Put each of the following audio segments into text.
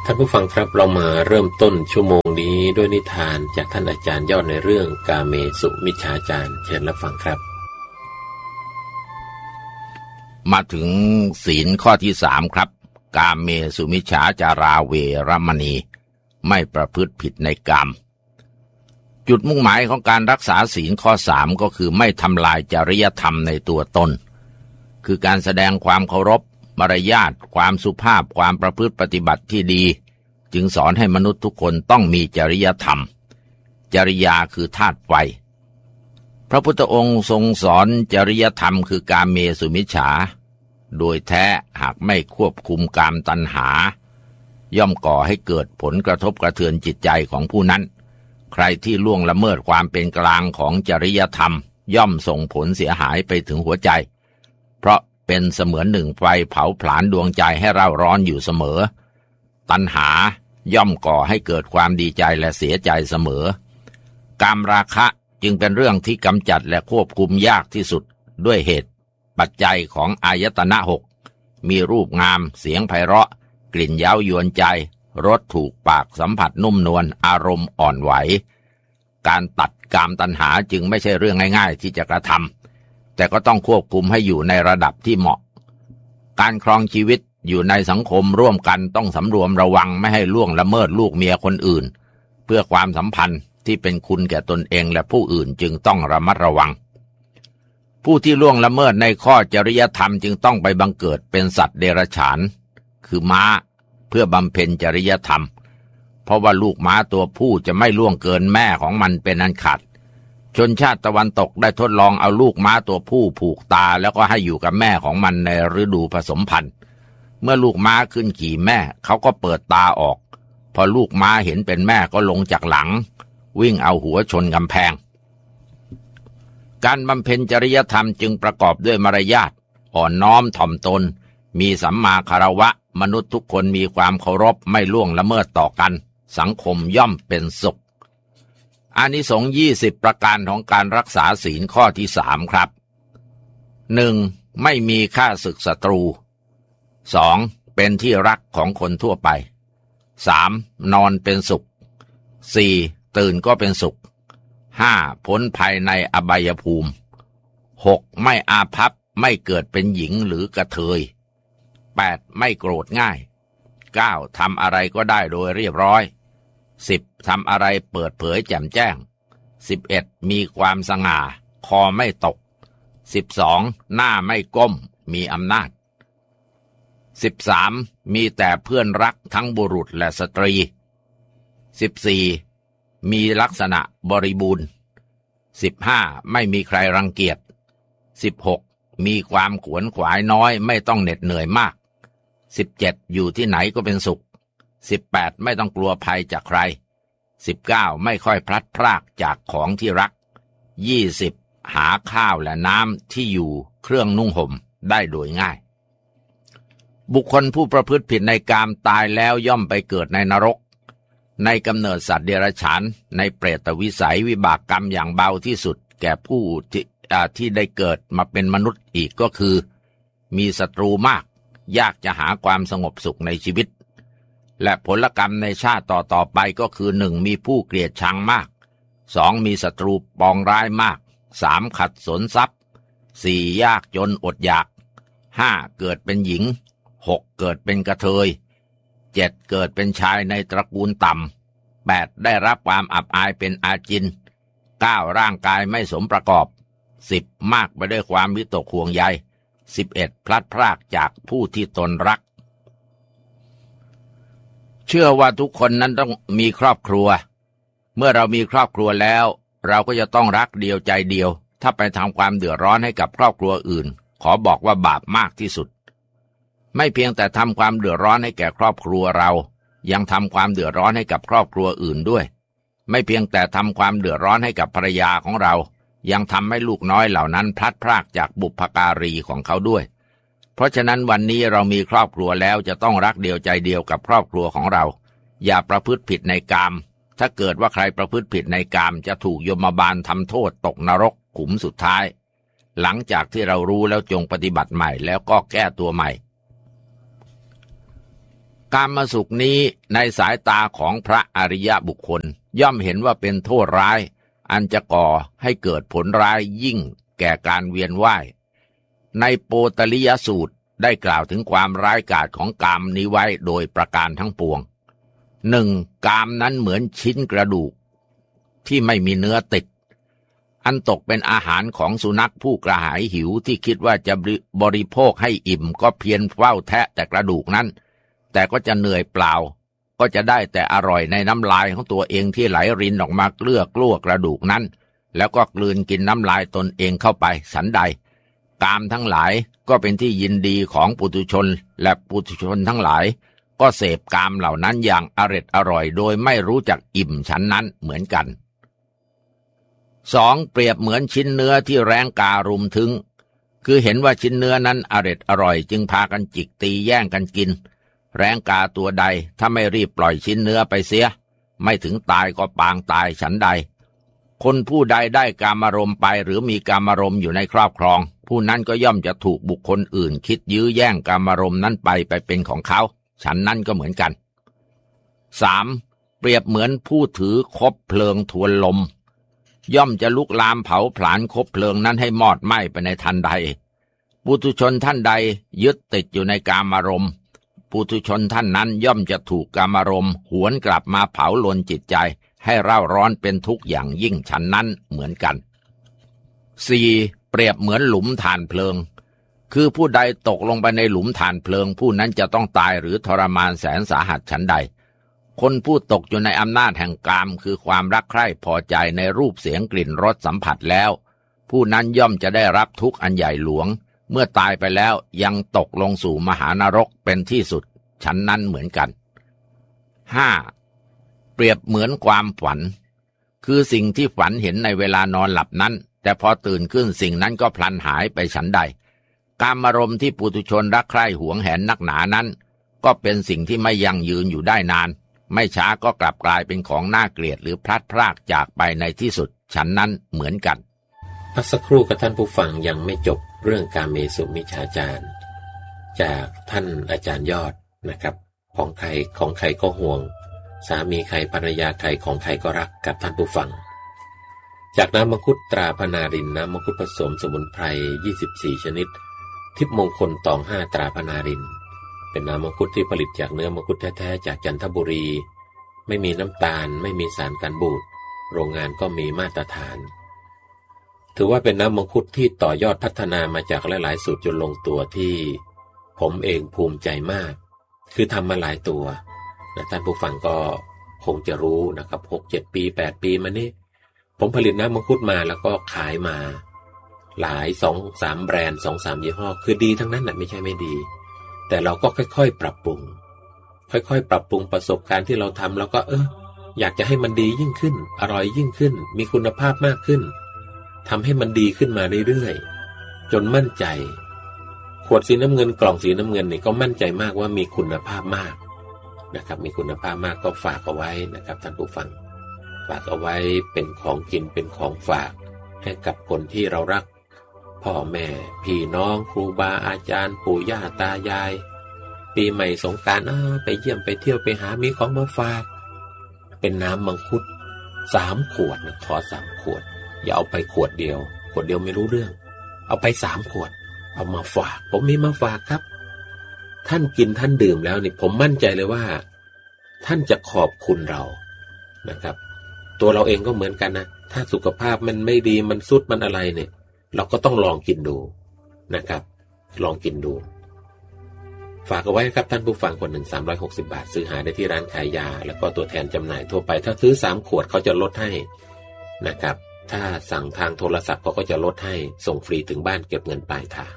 ท่านผู้ฟังครับเรามาเริ่มต้นชั่วโมงนี้ด้วยนิทานจากท่านอาจารย์ยอดในเรื่องกาเมสุมิจฉาจารเชิญรับฟังครับมาถึงศีลข้อที่3ครับกาเมสุมิจฉาจาราเวรมณีไม่ประพฤติผิดในกามจุดมุ่งหมายของการรักษาศีลข้อ3ก็คือไม่ทำลายจริยธรรมในตัวตนคือการแสดงความเคารพมารยาทความสุภาพความประพฤติปฏิบัติที่ดีจึงสอนให้มนุษย์ทุกคนต้องมีจริยธรรมจริยาคือธาตุไฟพระพุทธองค์ทรงสอนจริยธรรมคือกาเมสุมิจฉาโดยแท้หากไม่ควบคุมกามตัณหาย่อมก่อให้เกิดผลกระทบกระเทือนจิตใจของผู้นั้นใครที่ล่วงละเมิดความเป็นกลางของจริยธรรมย่อมส่งผลเสียหายไปถึงหัวใจเพราะเป็นเสมือนหนึ่งไฟเผาผลาญดวงใจให้เร่าร้อนอยู่เสมอตัณหาย่อมก่อให้เกิดความดีใจและเสียใจเสมอกามราคะจึงเป็นเรื่องที่กำจัดและควบคุมยากที่สุดด้วยเหตุปัจจัยของอายตนะ6มีรูปงามเสียงไพเราะกลิ่นเย้ายวนใจรสถูกปากสัมผัสนุ่มนวลอารมณ์อ่อนไหวการตัดกามตัณหาจึงไม่ใช่เรื่องง่ายๆที่จะกระทำแต่ก็ต้องควบคุมให้อยู่ในระดับที่เหมาะการครองชีวิตอยู่ในสังคมร่วมกันต้องสำรวมระวังไม่ให้ล่วงละเมิดลูกเมียคนอื่นเพื่อความสัมพันธ์ที่เป็นคุณแก่ตนเองและผู้อื่นจึงต้องระมัดระวังผู้ที่ล่วงละเมิดในข้อจริยธรรมจึงต้องไปบังเกิดเป็นสัตว์เดรัจฉานคือม้าเพื่อบำเพ็ญจริยธรรมเพราะว่าลูกม้าตัวผู้จะไม่ล่วงเกินแม่ของมันเป็นอันขาดชนชาติตะวันตกได้ทดลองเอาลูกม้าตัวผู้ผูกตาแล้วก็ให้อยู่กับแม่ของมันในฤดูผสมพันธุ์เมื่อลูกม้าขึ้นขี่แม่เขาก็เปิดตาออกพอลูกม้าเห็นเป็นแม่ก็ลงจากหลังวิ่งเอาหัวชนกำแพงการบำเพ็ญจริยธรรมจึงประกอบด้วยมารยาทอ่อนน้อมถ่อมตนมีสัมมาคารวะมนุษย์ทุกคนมีความเคารพไม่ล่วงละเมิดต่อกันสังคมย่อมเป็นสุขอานิสงส์20ประการของการรักษาศีลข้อที่3ครับ 1. ไม่มีข้าศึกศัตรู 2. เป็นที่รักของคนทั่วไป 3. นอนเป็นสุข 4. ตื่นก็เป็นสุข 5. พ้นภัยในอบายภูมิ 6. ไม่อาภัพไม่เกิดเป็นหญิงหรือกระเทย 8. ไม่โกรธง่าย 9. ทำอะไรก็ได้โดยเรียบร้อย 10. ทำอะไรเปิดเผยแจ่มแจ้ง 11. มีความสง่าคอไม่ตก 12. หน้าไม่ก้มมีอำนาจ 13. มีแต่เพื่อนรักทั้งบุรุษและสตรี 14. มีลักษณะบริบูรณ์ 15. ไม่มีใครรังเกียจ 16. มีความขวนขวายน้อยไม่ต้องเหน็ดเหนื่อยมาก 17. อยู่ที่ไหนก็เป็นสุข 18. ไม่ต้องกลัวภัยจากใคร 19. ไม่ค่อยพลัดพรากจากของที่รัก 20. หาข้าวและน้ำที่อยู่เครื่องนุ่งห่มได้โดยง่ายบุคคลผู้ประพฤติผิดในกามตายแล้วย่อมไปเกิดในนรกในกำเนิดสัตว์เดรัจฉานในเปรตวิสัยวิบากกรรมอย่างเบาที่สุดแก่ผู้ที่ได้เกิดมาเป็นมนุษย์อีกก็คือมีศัตรูมากยากจะหาความสงบสุขในชีวิตและผลกรรมในชาติต่อไปก็คือ 1. มีผู้เกลียดชังมาก 2. มีศัตรูปองร้ายมาก 3. ขัดสนทรัพย์ 4. ยากจนอดอยาก 5. เกิดเป็นหญิง 6. เกิดเป็นกระเทย 7. เกิดเป็นชายในตระกูลต่ำ 8. ได้รับความอับอายเป็นอาจิน 9. ร่างกายไม่สมประกอบ 10. มากไปด้วยความวิตกห่วงใย 11. พลัดพรากจากผู้ที่ตนรักเชื่อว่าทุกคนนั้นต้องมีครอบครัวเมื่อเรามีครอบครัวแล้วเราก็จะต้องรักเดียวใจเดียวถ้าไปทำความเดือดร้อนให้กับครอบครัวอื่นขอบอกว่าบาปมากที่สุดไม่เพียงแต่ทำความเดือดร้อนให้แก่ครอบครัวเรายังทำความเดือดร้อนให้กับครอบครัวอื่นด้วยไม่เพียงแต่ทำความเดือดร้อนให้กับภรรยาของเรายังทำให้ลูกน้อยเหล่านั้นพลัดพรากจากบุพการีของเขาด้วยเพราะฉะนั้นวันนี้เรามีครอบครัวแล้วจะต้องรักเดียวใจเดียวกับครอบครัวของเราอย่าประพฤติผิดในกามถ้าเกิดว่าใครประพฤติผิดในกามจะถูกยมบาลทำโทษตกนรกขุมสุดท้ายหลังจากที่เรารู้แล้วจงปฏิบัติใหม่แล้วก็แก้ตัวใหม่กามสุขนี้ในสายตาของพระอริยบุคคลย่อมเห็นว่าเป็นโทษร้ายอันจะก่อให้เกิดผลร้ายยิ่งแก่การเวียนว่ายในโปตลิยสูตรได้กล่าวถึงความร้ายกาจของกามนี้ไว้โดยประการทั้งปวง 1. กามนั้นเหมือนชิ้นกระดูกที่ไม่มีเนื้อติดอันตกเป็นอาหารของสุนัขผู้กระหายหิวที่คิดว่าจะบริโภคให้อิ่มก็เพียรเฝ้าแทะแต่กระดูกนั้นแต่ก็จะเหนื่อยเปล่าก็จะได้แต่อร่อยในน้ำลายของตัวเองที่ไหลรินออกมาเกลือกลั้วกระดูกนั้นแล้วก็กลืนกินน้ำลายตนเองเข้าไปฉันใดกามทั้งหลายก็เป็นที่ยินดีของปุถุชนและปุถุชนทั้งหลายก็เสพกามเหล่านั้นอย่างอร่อยโดยไม่รู้จักอิ่มฉันนั้นเหมือนกัน 2. เปรียบเหมือนชิ้นเนื้อที่แร้งการุมถึงคือเห็นว่าชิ้นเนื้อนั้นอร่อยจึงพากันจิกตีแย่งกันกินแร้งกาตัวใดถ้าไม่รีบปล่อยชิ้นเนื้อไปเสียไม่ถึงตายก็ปางตายฉันใดคนผู้ใดได้กามารมณ์ไปหรือมีกามารมณ์อยู่ในครอบครองผู้นั้นก็ย่อมจะถูกบุคคลอื่นคิดยื้อแย่งกามารมณ์นั้นไปเป็นของเขาฉันนั้นก็เหมือนกัน 3. เปรียบเหมือนผู้ถือคบเพลิงทวนลมย่อมจะลุกลามเผาผลาญคบเพลิงนั้นให้มอดไหม้ไปในทันใดปุถุชนท่านใดยึดติดอยู่ในกามารมณ์ปุถุชนท่านนั้นย่อมจะถูกกามารมณ์หวนกลับมาเผาลนจิตใจให้เร่าร้อนเป็นทุกข์อย่างยิ่งฉันนั้นเหมือนกัน 4. เปรียบเหมือนหลุมถ่านเพลิงคือผู้ใดตกลงไปในหลุมถ่านเพลิงผู้นั้นจะต้องตายหรือทรมานแสนสาหัสฉันใดคนผู้ตกอยู่ในอำนาจแห่งกามคือความรักใคร่พอใจในรูปเสียงกลิ่นรสสัมผัสแล้วผู้นั้นย่อมจะได้รับทุกข์อันใหญ่หลวงเมื่อตายไปแล้วยังตกลงสู่มหานรกเป็นที่สุดฉันนั้นเหมือนกัน 5. เปรียบเหมือนความฝันคือสิ่งที่ฝันเห็นในเวลานอนหลับนั้นแต่พอตื่นขึ้นสิ่งนั้นก็พลันหายไปฉันใดกามารมณ์ที่ปุถุชนรักใคร่หวงแหนนักหนานั้นก็เป็นสิ่งที่ไม่ยั่งยืนอยู่ได้นานไม่ช้าก็กลับกลายเป็นของน่าเกลียดหรือพลัดพรากจากไปในที่สุดฉันนั้นเหมือนกันพักสักครู่กับท่านผู้ฟังยังไม่จบเรื่องกาเมสุมิจฉาจารจากท่านอาจารย์ยอดนะครับของใครก็ห่วงสามีใครภรรยาใครของใครก็รักกับท่านผู้ฟังจากน้ำมังคุดตราพนารินน้ำมังคุดผสมสมุนไพร24ชนิดทิพมงคลตอง5ตราพนารินเป็นน้ำมังคุดที่ผลิตจากเนื้อมังคุดแท้ๆจากจันทบุรีไม่มีน้ำตาลไม่มีสารกันบูดโรงงานก็มีมาตรฐานถือว่าเป็นน้ำมังคุดที่ต่อยอดพัฒนามาจากหลายๆสูตรจนลงตัวที่ผมเองภูมิใจมากคือทำมาหลายตัวนะท่านผู้ฟังก็คงจะรู้นะครับ 6-7 ปี 8 ปีมานี้ผมผลิตน้ำมังคุดมาแล้วก็ขายมาหลาย 2-3 แบรนด์ 2-3 ยี่ห้อคือดีทั้งนั้นน่ะไม่ใช่ไม่ดีแต่เราก็ค่อยๆปรับปรุงประสบการณ์ที่เราทำแล้วก็อยากจะให้มันดียิ่งขึ้นอร่อยยิ่งขึ้นมีคุณภาพมากขึ้นทำให้มันดีขึ้นมาเรื่อยๆจนมั่นใจขวดสีน้ำเงินกล่องสีน้ำเงินนี่ก็มั่นใจมากว่ามีคุณภาพมากนะครับมีคุณภาพมากก็ฝากเอาไว้นะครับท่านผู้ฟังฝากเอาไว้เป็นของกินเป็นของฝากให้กับคนที่เรารักพ่อแม่พี่น้องครูบาอาจารย์ปู่ย่าตายายปีใหม่สงกรานต์ไปเยี่ยมไปเที่ยวไปหามีของมาฝากเป็นน้ำมังคุด3 ขวดนะขอ3 ขวดอย่าเอาไปขวดเดียวไม่รู้เรื่องเอาไป3 ขวดเอามาฝากผมมีมาฝากครับท่านกินท่านดื่มแล้วนี่ผมมั่นใจเลยว่าท่านจะขอบคุณเรานะครับตัวเราเองก็เหมือนกันนะถ้าสุขภาพมันไม่ดีมันสุดมันอะไรเนี่ยเราก็ต้องลองกินดูนะครับลองกินดูฝากเอาไว้ครับท่านผู้ฟังคนหนึ่ง360 บาทซื้อหาได้ที่ร้านขายยาแล้วก็ตัวแทนจำหน่ายทั่วไปถ้าซื้อ3 ขวดเขาจะลดให้นะครับถ้าสั่งทางโทรศัพท์เขาก็จะลดให้ส่งฟรีถึงบ้านเก็บเงินปลายทาง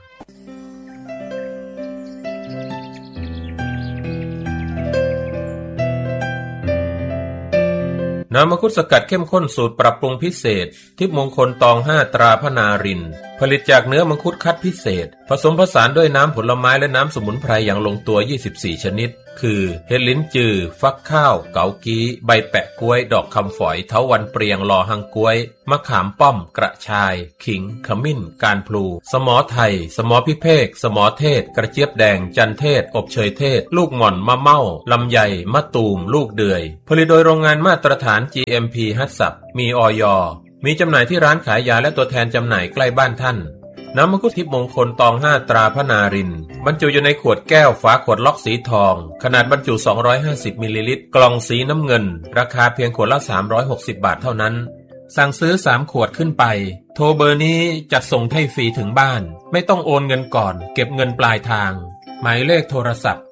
น้ำมังคุดสกัดเข้มข้นสูตรปรับปรุงพิเศษทิพย์มงคลตอง5ตราพนารินผลิตจากเนื้อมังคุดคัดพิเศษผสมผสานด้วยน้ำผลไม้และน้ำสมุนไพรอย่างลงตัว24ชนิดคือเห็ดลิ้นจือฟักข้าวเกากี้ใบแปะกล้วยดอกคำฝอยเถาวัลย์เปรียงลอหังกล้วยมะขามป้อมกระชายขิงขมิ้นการพลูสมอไทยสมอพิเภกสมอเทศกระเจี๊ยบแดงจันเทศอบเชยเทศลูกหม่อนมะเม่าลำไยมะตูมลูกเดือยผลิตโดยโรงงานมาตรฐาน GMP ฮัตสับมีอย.มีจำหน่ายที่ร้านขายยาและตัวแทนจำหน่ายใกล้บ้านท่านน้ำมังคุดทิพย์มงคลตอง5ตราพนารินบรรจุอยู่ในขวดแก้วฝาขวดล็อกสีทองขนาดบรรจุ250มิลลิลิตรกล่องสีน้ำเงินราคาเพียงขวดละ360 บาทเท่านั้นสั่งซื้อ3ขวดขึ้นไปโทรเบอร์นี้จัดส่งให้ฟรีถึงบ้านไม่ต้องโอนเงินก่อนเก็บเงินปลายทางหมายเลขโทรศัพท์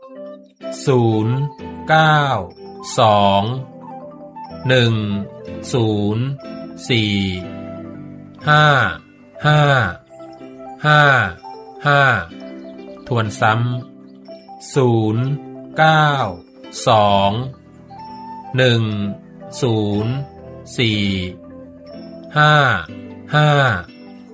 0 9 2 1 0 4 5 5 5 ทวนซ้ำ0 9 2 1 0 4 5 5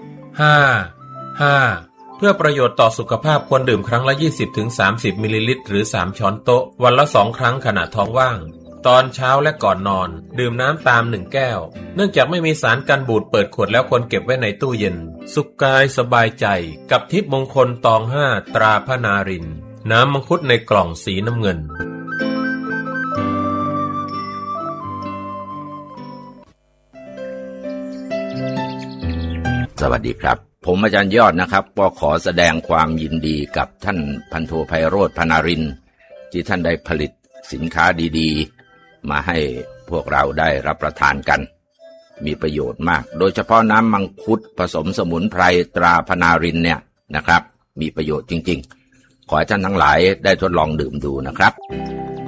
5 เพื่อประโยชน์ต่อสุขภาพควรดื่มครั้งละ 20-30 มิลลิลิตรหรือ3ช้อนโต๊ะวันละ2ครั้งขณะท้องว่างตอนเช้าและก่อนนอนดื่มน้ำตาม1แก้วเนื่องจากไม่มีสารกันบูดเปิดขวดแล้วควรเก็บไว้ในตู้เย็นสุขกายสบายใจกับทิพย์มงคลตอง5ตราพนารินน้ำมังคุดในกล่องสีน้ำเงินสวัสดีครับผมอาจารย์ยอดนะครับก็ขอแสดงความยินดีกับท่านพันโทไพโรจน์พนารินที่ท่านได้ผลิตสินค้าดีๆมาให้พวกเราได้รับประทานกันมีประโยชน์มากโดยเฉพาะน้ำมังคุดผสมสมุนไพรตราพนารินเนี่ยนะครับมีประโยชน์จริงๆขอให้ท่านทั้งหลายได้ทดลองดื่มดูนะครับ